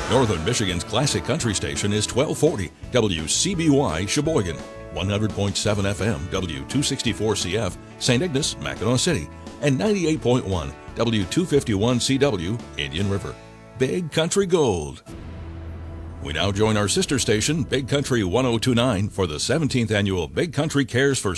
Northern Michigan's classic country station is 1240 WCBY Sheboygan, 100.7 FM W264CF St. Ignace, Mackinac City, and 98.1 W251CW Indian River. Big Country Gold. We now join our sister station, Big Country 1029, for the 17th annual Big Country Cares for